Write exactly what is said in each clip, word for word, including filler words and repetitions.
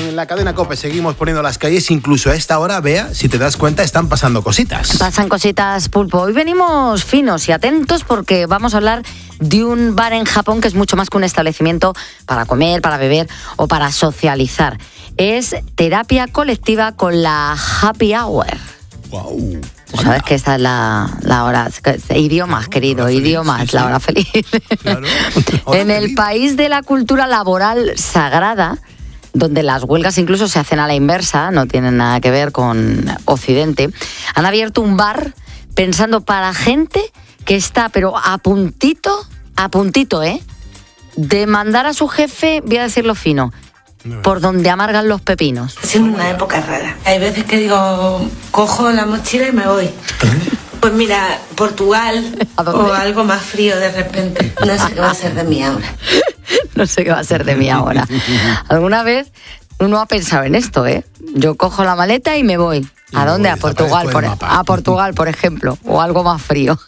En la cadena COPE seguimos poniendo las calles, incluso a esta hora, Bea, si te das cuenta, están pasando cositas. Pasan cositas, Pulpo. Hoy venimos finos y atentos porque vamos a hablar de un bar en Japón que es mucho más que un establecimiento para comer, para beber o para socializar. Es terapia colectiva con la happy hour. Wow. Tú sabes que esta es la, la hora, idiomas, claro, querido, hora idiomas, feliz, sí, la hora feliz. Claro. Hora en el feliz. País de la cultura laboral sagrada, donde las huelgas incluso se hacen a la inversa, no tienen nada que ver con Occidente, han abierto un bar pensando para gente que está, pero a puntito, a puntito, ¿eh? de mandar a su jefe, voy a decirlo fino, por donde amargan los pepinos. Ha sido una época rara. Hay veces que digo, cojo la mochila y me voy. Pues mira, Portugal o algo más frío de repente. No sé qué va a ser de mí ahora. No sé qué va a ser de mí ahora. ¿Alguna vez uno ha pensado en esto, eh? Yo cojo la maleta y me voy. ¿A dónde? A Portugal, por, a Portugal, por ejemplo, o algo más frío.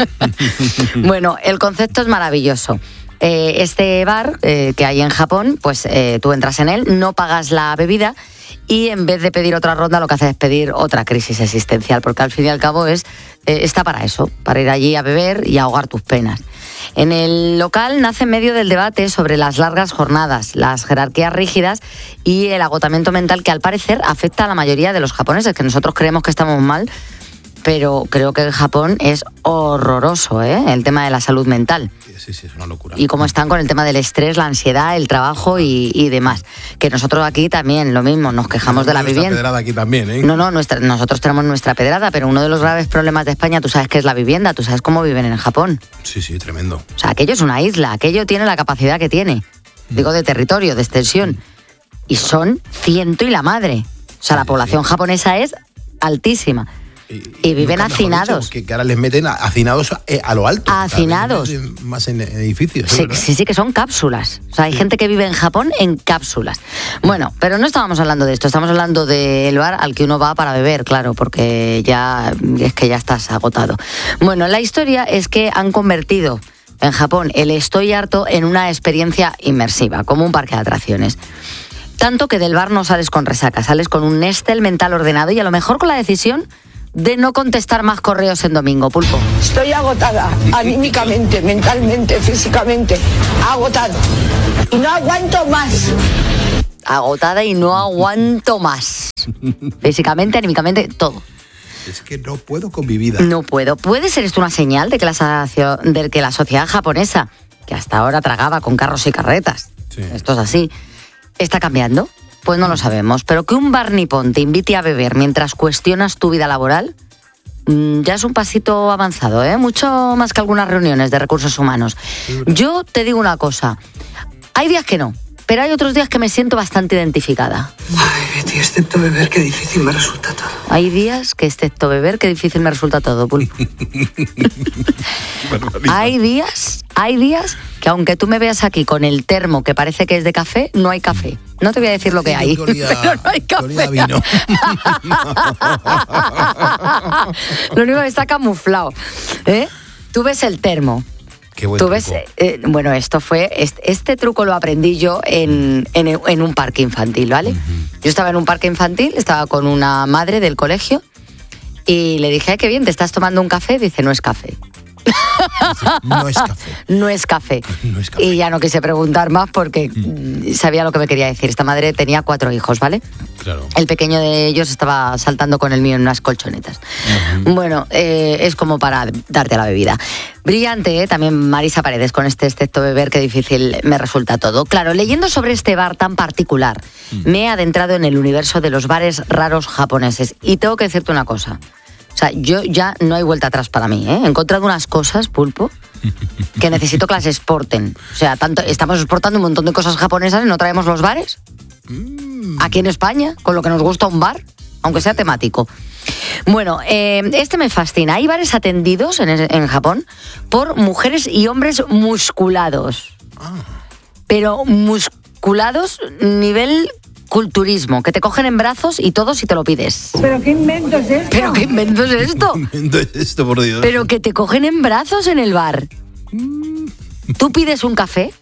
Bueno, el concepto es maravilloso. Eh, este bar eh, que hay en Japón, pues eh, tú entras en él, no pagas la bebida y en vez de pedir otra ronda lo que haces es pedir otra crisis existencial, porque al fin y al cabo es eh, está para eso, para ir allí a beber y ahogar tus penas. En el local nace en medio del debate sobre las largas jornadas, las jerarquías rígidas y el agotamiento mental que al parecer afecta a la mayoría de los japoneses, que nosotros creemos que estamos mal, pero creo que en Japón es horroroso, ¿eh? El tema de la salud mental. Sí, sí, es una locura. Y cómo están con el tema del estrés, la ansiedad, el trabajo y, y demás. Que nosotros aquí también, lo mismo, nos quejamos de la vivienda. Nuestra pedrada aquí también, ¿eh? No, no, nuestra, nosotros tenemos nuestra pedrada, pero uno de los graves problemas de España, tú sabes que es la vivienda, tú sabes cómo viven en Japón. Sí, sí, tremendo. O sea, aquello es una isla, aquello tiene la capacidad que tiene. Digo, de territorio, de extensión. Y son ciento y la madre. O sea, la población japonesa es altísima. Y, y viven hacinados. Dicho, que ahora les meten hacinados a, a lo alto. Hacinados. Más en edificios. Sí, sí, sí, que son cápsulas. O sea, hay sí. gente que vive en Japón en cápsulas. Bueno, pero no estábamos hablando de esto. Estamos hablando del bar al que uno va para beber, claro, porque ya es que ya estás agotado. Bueno, la historia es que han convertido en Japón el estoy harto en una experiencia inmersiva, como un parque de atracciones. Tanto que del bar no sales con resaca, sales con un Nestel mental ordenado y a lo mejor con la decisión de no contestar más correos en domingo, Pulpo. Estoy agotada, anímicamente, mentalmente, físicamente, agotada. Y no aguanto más. Agotada y no aguanto más. Físicamente, anímicamente, todo. Es que no puedo con mi vida. No puedo. ¿Puede ser esto una señal de que la, de que la sociedad japonesa, que hasta ahora tragaba con carros y carretas, sí. esto es así, está cambiando? Pues no lo sabemos, pero que un bar nipón te invite a beber mientras cuestionas tu vida laboral, mmm, ya es un pasito avanzado, ¿eh? Mucho más que algunas reuniones de recursos humanos. Yo te digo una cosa, hay días que no, pero hay otros días que me siento bastante identificada. Ay, Betty, excepto beber, qué difícil me resulta todo. Hay días que excepto beber, qué difícil me resulta todo, Pulpo. Hay días, hay días que aunque tú me veas aquí con el termo que parece que es de café, no hay café. No te voy a decir lo que hay, olía, pero no hay café. Vino. Lo único que está camuflado, ¿eh? Tú ves el termo. Qué buen Tú ves, eh, bueno, esto fue, este, este truco lo aprendí yo en, en, en un parque infantil, ¿vale? Uh-huh. Yo estaba en un parque infantil, estaba con una madre del colegio y le dije, ay, qué bien, ¿te estás tomando un café? Dice, no es café. No es café. No es café. No es café. Y ya no quise preguntar más porque mm. sabía lo que me quería decir. Esta madre tenía cuatro hijos, ¿vale? Claro. El pequeño de ellos estaba saltando con el mío en unas colchonetas. Uh-huh. Bueno, eh, es como para darte la bebida. Brillante, ¿eh? También Marisa Paredes con este excepto beber, qué difícil me resulta todo. Claro, leyendo sobre este bar tan particular, uh-huh. me he adentrado en el universo de los bares raros japoneses. Y tengo que decirte una cosa. O sea, yo ya no hay vuelta atrás para mí, ¿eh? He encontrado unas cosas, Pulpo, que necesito que las exporten. O sea, tanto estamos exportando un montón de cosas japonesas y no traemos los bares. Aquí en España, con lo que nos gusta un bar, aunque sea temático. Bueno, eh, este me fascina. Hay bares atendidos en, en Japón por mujeres y hombres musculados. Pero musculados nivel culturismo, que te cogen en brazos y todo si te lo pides. ¿Pero qué invento es esto? ¿Pero qué invento es esto? ¿Qué invento es esto, por Dios? Pero que te cogen en brazos en el bar. Tú pides un café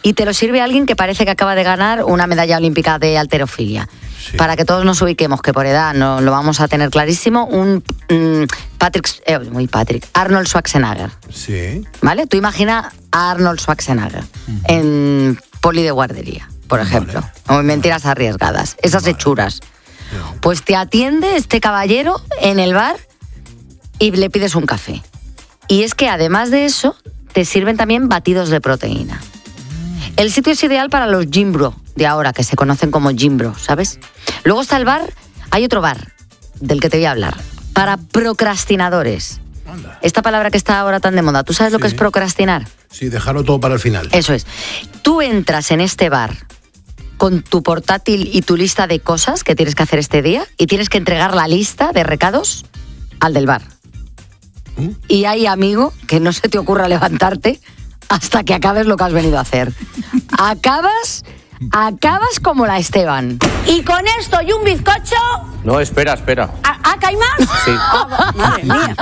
y te lo sirve alguien que parece que acaba de ganar una medalla olímpica de halterofilia. Sí. Para que todos nos ubiquemos, que por edad no lo vamos a tener clarísimo, un um, Patrick, eh, muy Patrick, Arnold Schwarzenegger. Sí. ¿Vale? Tú imagina a Arnold Schwarzenegger uh-huh. en poli de guardería, por ejemplo, vale. o en Mentiras Arriesgadas, esas vale. hechuras. Sí. Pues te atiende este caballero en el bar y le pides un café. Y es que además de eso, te sirven también batidos de proteína. El sitio es ideal para los gym bro de ahora, que se conocen como gym bro, ¿sabes? Luego está el bar, hay otro bar del que te voy a hablar, para procrastinadores. Anda. Esta palabra que está ahora tan de moda, ¿tú sabes sí. lo que es procrastinar? Sí, dejarlo todo para el final. Eso es. Tú entras en este bar con tu portátil y tu lista de cosas que tienes que hacer este día y tienes que entregar la lista de recados al del bar. ¿Mm? Y hay, amigo, que no se te ocurra levantarte hasta que acabes lo que has venido a hacer. Acabas, acabas como la Esteban. Y con esto y un bizcocho... No, espera, espera. ¿Ah, que hay más? Sí. Oh, madre mía.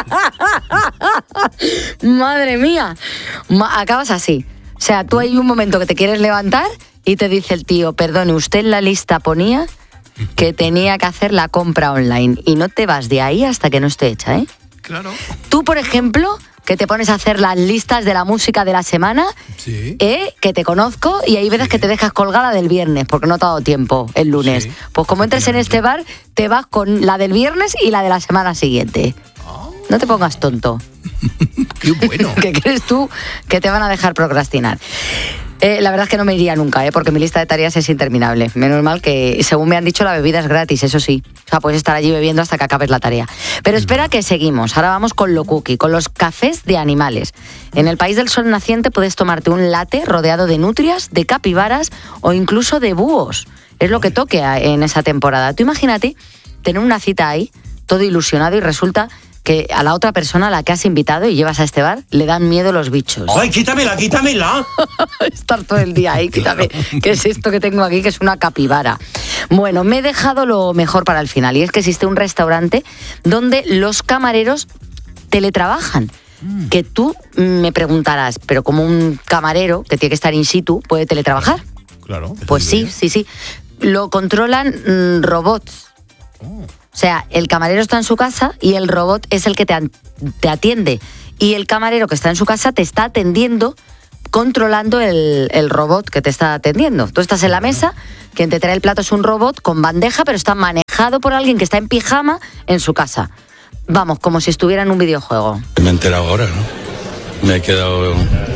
Madre mía. Ma- acabas así. O sea, tú hay un momento que te quieres levantar y te dice el tío, perdone, usted en la lista ponía que tenía que hacer la compra online y no te vas de ahí hasta que no esté hecha, ¿eh? Claro. Tú, por ejemplo... que te pones a hacer las listas de la música de la semana, sí. ¿eh? Que te conozco y hay veces sí. que te dejas colgada del viernes porque no te ha dado tiempo el lunes. Sí. Pues como entres en este bar, te vas con la del viernes y la de la semana siguiente. Oh. No te pongas tonto. ¡Qué bueno! ¿Qué crees tú que te van a dejar procrastinar? Eh, la verdad es que no me iría nunca, ¿eh? Porque mi lista de tareas es interminable. Menos mal que, según me han dicho, la bebida es gratis, eso sí. O sea, puedes estar allí bebiendo hasta que acabes la tarea. Pero espera que seguimos. Ahora vamos con lo cookie, con los cafés de animales. En el país del sol naciente puedes tomarte un latte rodeado de nutrias, de capibaras o incluso de búhos. Es lo que toque en esa temporada. Tú imagínate tener una cita ahí, todo ilusionado, y resulta que a la otra persona a la que has invitado y llevas a este bar le dan miedo los bichos. ¡Ay, quítamela, quítamela! Estar todo el día ahí, quítame. ¿Qué es esto que tengo aquí? Que es una capibara. Bueno, me he dejado lo mejor para el final, y es que existe un restaurante donde los camareros teletrabajan. Mm. Que tú me preguntarás, pero como un camarero que tiene que estar in situ puede teletrabajar. Claro. Pues sí, sí, sí. Lo controlan mmm, robots. Oh. O sea, el camarero está en su casa y el robot es el que te, te atiende. Y el camarero que está en su casa te está atendiendo, controlando el, el robot que te está atendiendo. Tú estás en la mesa, quien te trae el plato es un robot con bandeja, pero está manejado por alguien que está en pijama en su casa. Vamos, como si estuviera en un videojuego. Me he enterado ahora, ¿no? Me he quedado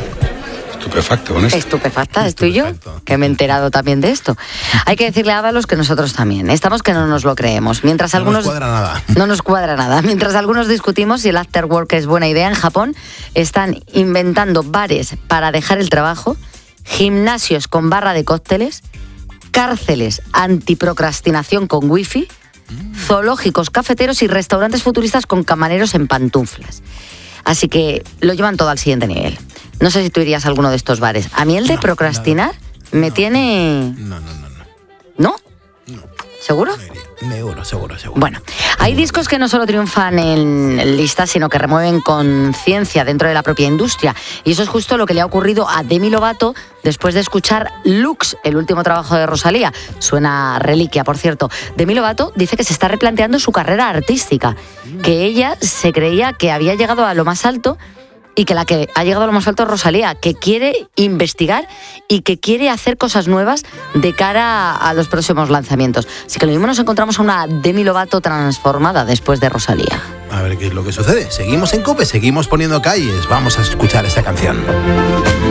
estupefacto con esto. Estupefacta, estoy yo, que me he enterado también de esto. Hay que decirle a Ábalos que nosotros también. Estamos que no nos lo creemos. Mientras no algunos... nos cuadra nada. No nos cuadra nada. Mientras algunos discutimos si el after work es buena idea, en Japón están inventando bares para dejar el trabajo, gimnasios con barra de cócteles, cárceles antiprocrastinación con wifi, zoológicos cafeteros y restaurantes futuristas con camareros en pantuflas. Así que lo llevan todo al siguiente nivel. No sé si tú irías a alguno de estos bares. A mí el de no, procrastinar no, me no, tiene... No, no, no, no. ¿No? No. ¿Seguro? Seguro, seguro, seguro. Bueno, hay discos que no solo triunfan en listas, sino que remueven conciencia dentro de la propia industria. Y eso es justo lo que le ha ocurrido a Demi Lovato después de escuchar Lux, el último trabajo de Rosalía. Suena reliquia, por cierto. Demi Lovato dice que se está replanteando su carrera artística, que ella se creía que había llegado a lo más alto y que la que ha llegado a lo más alto es Rosalía, que quiere investigar y que quiere hacer cosas nuevas de cara a los próximos lanzamientos. Así que lo mismo nos encontramos a una Demi Lovato transformada después de Rosalía. A ver qué es lo que sucede. Seguimos en COPE, seguimos poniendo calles. Vamos a escuchar esta canción.